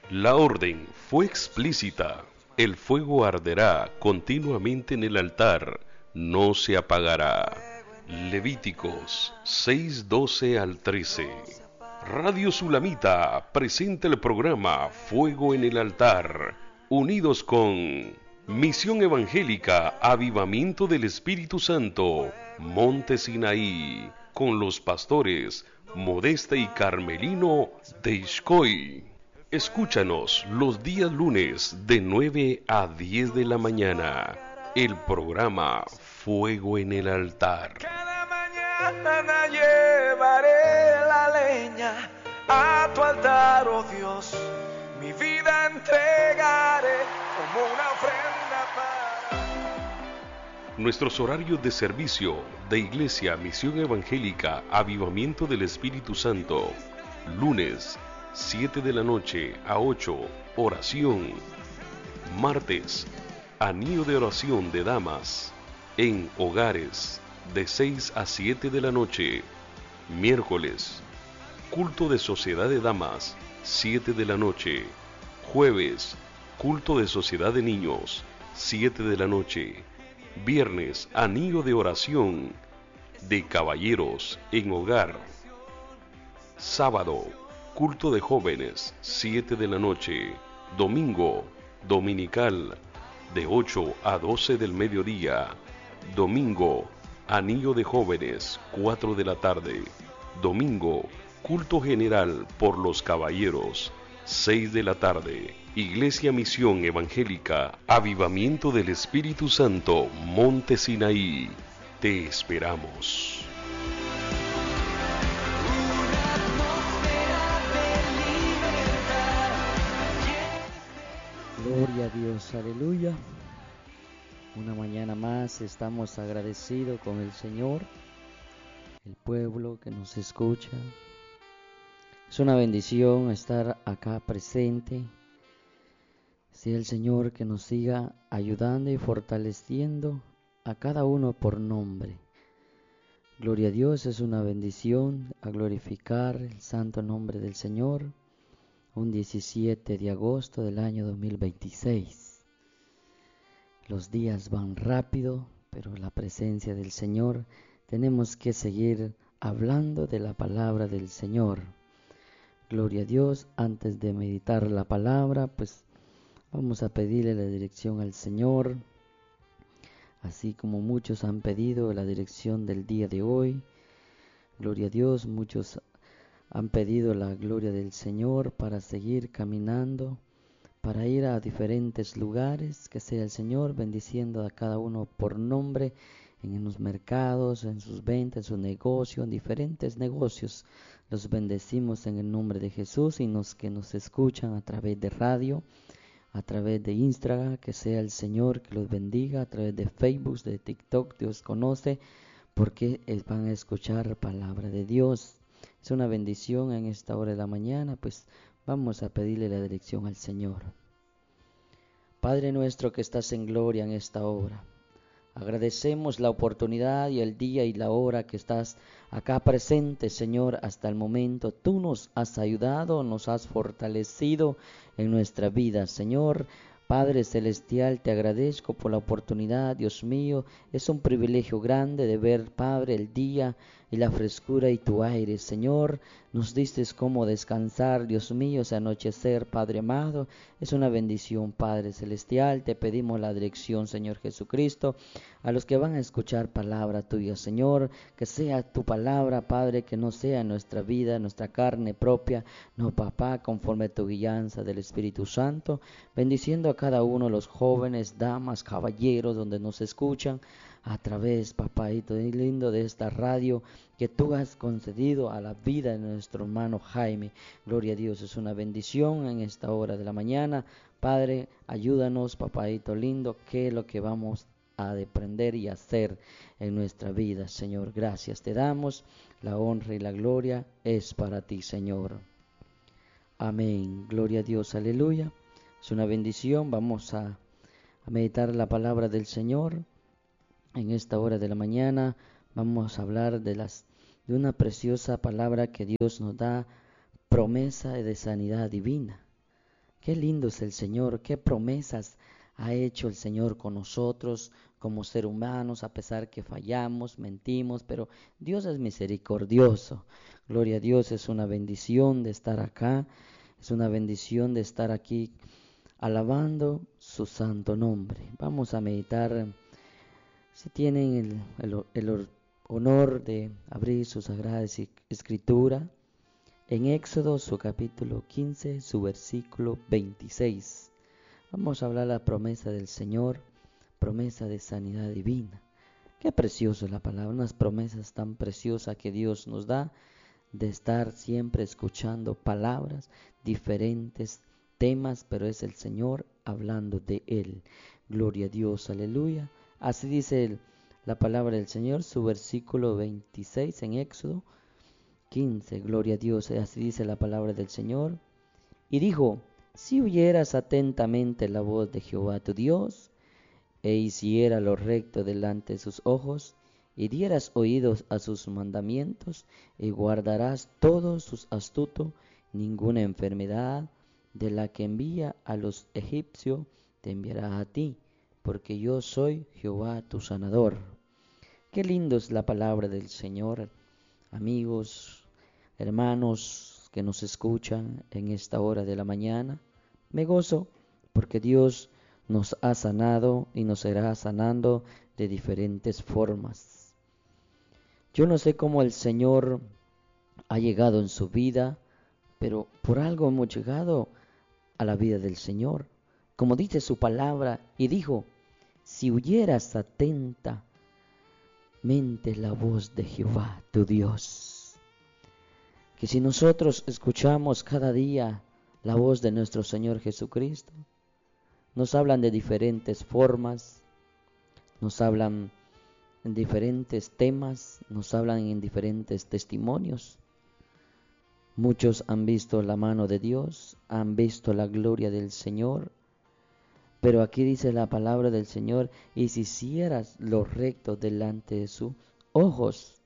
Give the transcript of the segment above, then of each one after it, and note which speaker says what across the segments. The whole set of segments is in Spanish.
Speaker 1: La orden fue explícita. El fuego arderá continuamente en el altar, no se apagará. Levíticos 6:12 al 13. Radio Sulamita presenta el programa Fuego en el altar, unidos con Misión Evangélica Avivamiento del Espíritu Santo, Monte Sinaí, con los pastores Modesta y Carmelino de Ixcoy. Escúchanos los días lunes de 9 a 10 de la mañana. El programa Fuego en el altar.
Speaker 2: Cada mañana llevaré la leña a tu altar, oh Dios. Mi vida entregaré como una ofrenda para...
Speaker 1: Nuestros horarios de servicio de Iglesia Misión Evangélica Avivamiento del Espíritu Santo. Lunes, 7 de la noche a 8, oración. Martes, anillo de oración de damas en hogares, de 6 a 7 de la noche. Miércoles, culto de sociedad de damas, 7 de la noche. Jueves, culto de sociedad de niños, 7 de la noche. Viernes, anillo de oración de caballeros en hogar. Sábado, culto de jóvenes, 7 de la noche. Domingo, dominical, de 8 a 12 del mediodía. Domingo, anillo de jóvenes, 4 de la tarde. Domingo, culto general por los caballeros, 6 de la tarde. Iglesia Misión Evangélica Avivamiento del Espíritu Santo, Monte Sinaí. Te esperamos.
Speaker 3: Gloria a Dios, aleluya. Una mañana más estamos agradecidos con el Señor, el pueblo que nos escucha. Es una bendición estar acá presente. Sea el Señor que nos siga ayudando y fortaleciendo a cada uno por nombre. Gloria a Dios, es una bendición a glorificar el santo nombre del Señor. Un 17 de agosto del año 2026. Los días van rápido, pero la presencia del Señor, tenemos que seguir hablando de la palabra del Señor. Gloria a Dios. Antes de meditar la palabra, pues vamos a pedirle la dirección al Señor, así como muchos han pedido la dirección del día de hoy. Gloria a Dios, muchos han pedido la gloria del Señor para seguir caminando, para ir a diferentes lugares, que sea el Señor bendiciendo a cada uno por nombre, en los mercados, en sus ventas, en su negocio, en diferentes negocios. Los bendecimos en el nombre de Jesús, y los que nos escuchan a través de radio, a través de Instagram, que sea el Señor que los bendiga, a través de Facebook, de TikTok, Dios conoce, porque van a escuchar palabra de Dios. Es una bendición en esta hora de la mañana, pues vamos a pedirle la dirección al Señor. Padre nuestro que estás en gloria en esta hora, agradecemos la oportunidad y el día y la hora que estás acá presente, Señor, hasta el momento. Tú nos has ayudado, nos has fortalecido en nuestra vida, Señor. Padre Celestial, te agradezco por la oportunidad, Dios mío. Es un privilegio grande de ver, Padre, el día y la frescura y tu aire, Señor. Nos diste cómo descansar, Dios mío, ese anochecer, Padre amado. Es una bendición, Padre Celestial. Te pedimos la dirección, Señor Jesucristo, a los que van a escuchar palabra tuya, Señor. Que sea tu palabra, Padre, que no sea nuestra vida, nuestra carne propia, no, papá, conforme a tu guianza del Espíritu Santo. Bendiciendo a cada uno de los jóvenes, damas, caballeros, donde nos escuchan a través, papaito lindo, de esta radio que tú has concedido a la vida de nuestro hermano Jaime. Gloria a Dios, es una bendición en esta hora de la mañana. Padre, ayúdanos, papaito lindo, que es lo que vamos a aprender y hacer en nuestra vida, Señor. Gracias te damos, la honra y la gloria es para ti, Señor. Amén. Gloria a Dios, aleluya. Es una bendición. Vamos a meditar la palabra del Señor. En esta hora de la mañana vamos a hablar de una preciosa palabra que Dios nos da, promesa de sanidad divina. Qué lindo es el Señor, qué promesas ha hecho el Señor con nosotros como seres humanos, a pesar que fallamos, mentimos, pero Dios es misericordioso. Gloria a Dios, es una bendición de estar acá, es una bendición de estar aquí alabando su santo nombre. Vamos a meditar, si tienen el honor de abrir su Sagrada Escritura, en Éxodo, su capítulo 15, su versículo 26. Vamos a hablar la promesa del Señor, promesa de sanidad divina. Qué preciosa es la palabra, unas promesas tan preciosas que Dios nos da de estar siempre escuchando palabras, diferentes temas, pero es el Señor hablando de Él. Gloria a Dios, aleluya. Así dice la palabra del Señor, su versículo 26 en Éxodo 15, gloria a Dios, así dice la palabra del Señor. Y dijo, si oyeras atentamente la voz de Jehová tu Dios, e hiciera lo recto delante de sus ojos, y dieras oídos a sus mandamientos, y guardarás todos sus astutos, ninguna enfermedad de la que envía a los egipcios te enviará a ti, porque yo soy Jehová tu sanador. Qué lindo es la palabra del Señor. Amigos, hermanos que nos escuchan en esta hora de la mañana, me gozo porque Dios nos ha sanado y nos será sanando de diferentes formas. Yo no sé cómo el Señor ha llegado en su vida, pero por algo hemos llegado a la vida del Señor. Como dice su palabra, y dijo, si oyeras atentamente la voz de Jehová tu Dios. Que si nosotros escuchamos cada día la voz de nuestro Señor Jesucristo, nos hablan de diferentes formas, nos hablan en diferentes temas, nos hablan en diferentes testimonios. Muchos han visto la mano de Dios, han visto la gloria del Señor, pero aquí dice la palabra del Señor, y si hicieras lo recto delante de sus ojos.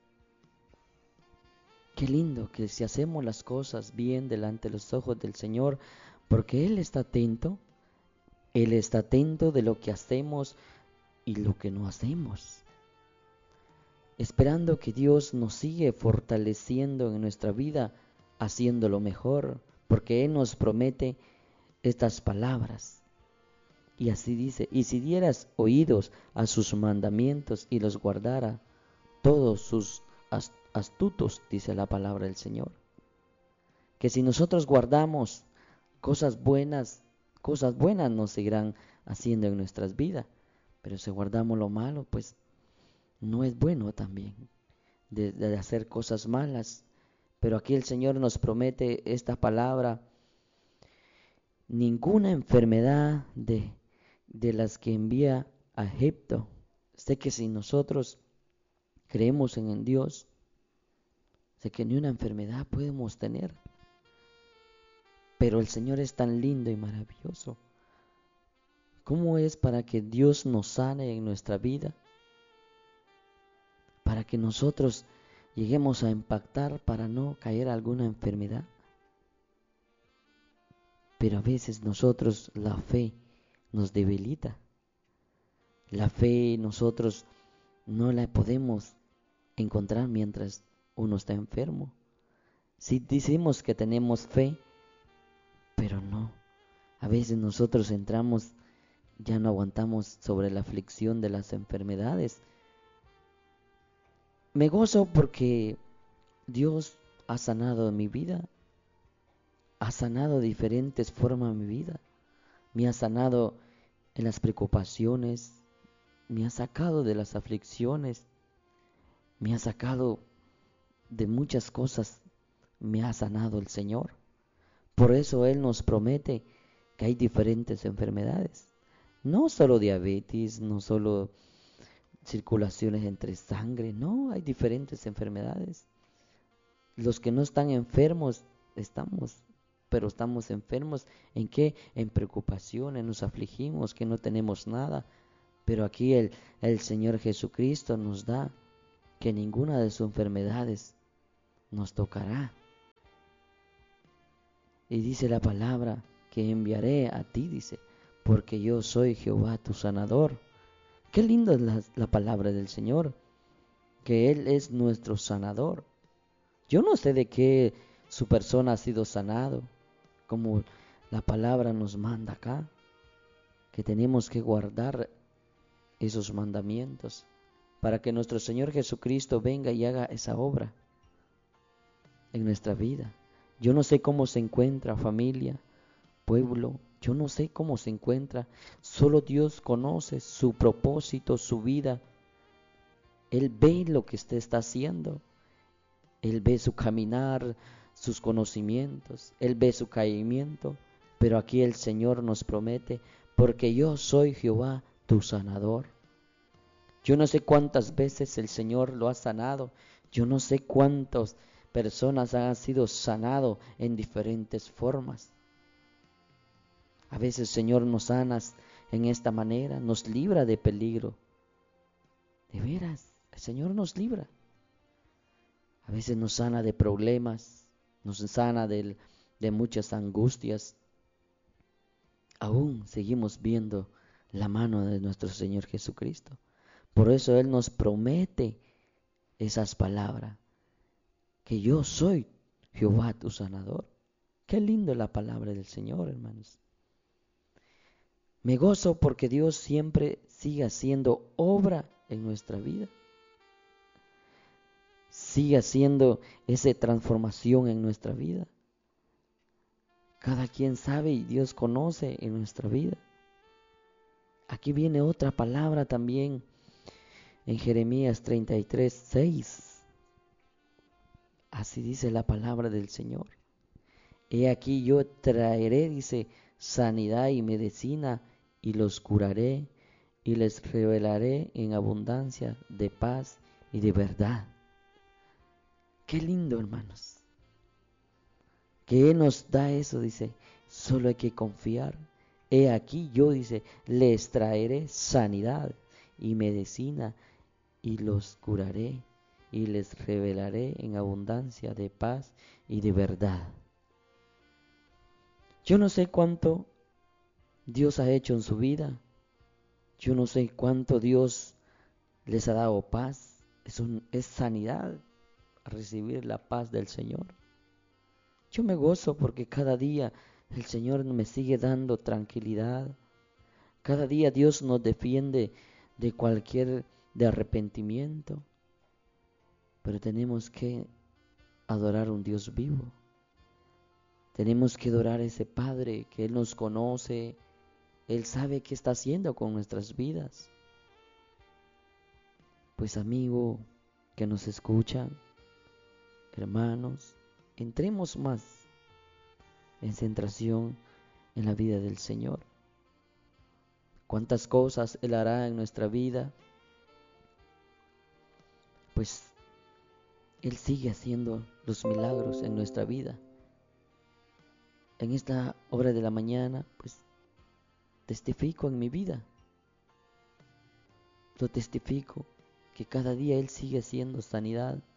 Speaker 3: Qué lindo que si hacemos las cosas bien delante de los ojos del Señor, porque Él está atento de lo que hacemos y lo que no hacemos. Esperando que Dios nos sigue fortaleciendo en nuestra vida, haciéndolo mejor, porque Él nos promete estas palabras. Y así dice, y si dieras oídos a sus mandamientos y los guardara, todos sus astutos, dice la palabra del Señor. Que si nosotros guardamos cosas buenas nos seguirán haciendo en nuestras vidas. Pero si guardamos lo malo, pues no es bueno también de hacer cosas malas. Pero aquí el Señor nos promete esta palabra, ninguna enfermedad de las que envía a Egipto. Sé que si nosotros creemos en Dios, sé que ni una enfermedad podemos tener. Pero el Señor es tan lindo y maravilloso. ¿Cómo es para que Dios nos sane en nuestra vida? Para que nosotros lleguemos a impactar para no caer a alguna enfermedad. Pero a veces nosotros, la fe nos debilita. La fe nosotros no la podemos encontrar mientras uno está enfermo. Si decimos que tenemos fe, pero no. A veces nosotros entramos, ya no aguantamos sobre la aflicción de las enfermedades. Me gozo porque Dios ha sanado mi vida, ha sanado de diferentes formas mi vida. Me ha sanado en las preocupaciones, me ha sacado de las aflicciones, me ha sacado de muchas cosas, me ha sanado el Señor. Por eso Él nos promete que hay diferentes enfermedades, no solo diabetes, no solo circulaciones entre sangre, no, hay diferentes enfermedades. Los que no están enfermos pero estamos enfermos ¿en qué? En preocupaciones, nos afligimos, que no tenemos nada. Pero aquí el Señor Jesucristo nos da que ninguna de sus enfermedades nos tocará. Y dice la palabra que enviaré a ti, dice, porque yo soy Jehová tu sanador. Qué lindo es la palabra del Señor, que Él es nuestro sanador. Yo no sé de qué su persona ha sido sanado, como la palabra nos manda acá, que tenemos que guardar esos mandamientos para que nuestro Señor Jesucristo venga y haga esa obra en nuestra vida. Yo no sé cómo se encuentra familia, pueblo, yo no sé cómo se encuentra, solo Dios conoce su propósito, su vida. Él ve lo que usted está haciendo, Él ve su caminar, sus conocimientos, Él ve su caimiento, pero aquí el Señor nos promete, porque yo soy Jehová tu sanador. Yo no sé cuántas veces el Señor lo ha sanado, yo no sé cuántas personas han sido sanados en diferentes formas. A veces el Señor nos sana en esta manera, nos libra de peligro. De veras, el Señor nos libra. A veces nos sana de problemas, nos sana de muchas angustias. Aún seguimos viendo la mano de nuestro Señor Jesucristo. Por eso Él nos promete esas palabras, que yo soy Jehová tu sanador. Qué lindo es la palabra del Señor, hermanos. Me gozo porque Dios siempre sigue haciendo obra en nuestra vida. Sigue haciendo esa transformación en nuestra vida. Cada quien sabe y Dios conoce en nuestra vida. Aquí viene otra palabra también en Jeremías 33:6. Así dice la palabra del Señor. He aquí yo traeré, dice, sanidad y medicina, y los curaré, y les revelaré en abundancia de paz y de verdad. Qué lindo, hermanos. Que Él nos da eso, dice, solo hay que confiar. He aquí yo, dice, les traeré sanidad y medicina, y los curaré, y les revelaré en abundancia de paz y de verdad. Yo no sé cuánto Dios ha hecho en su vida. Yo no sé cuánto Dios les ha dado paz. Es sanidad recibir la paz del Señor. Yo me gozo porque cada día el Señor me sigue dando tranquilidad. Cada día Dios nos defiende de cualquier de arrepentimiento. Pero tenemos que adorar a un Dios vivo. Tenemos que adorar a ese Padre que Él nos conoce. Él sabe qué está haciendo con nuestras vidas. Pues amigo que nos escuchan, hermanos, entremos más en centración en la vida del Señor. Cuántas cosas Él hará en nuestra vida, pues Él sigue haciendo los milagros en nuestra vida. En esta hora de la mañana, pues testifico en mi vida. Lo testifico que cada día Él sigue haciendo sanidad,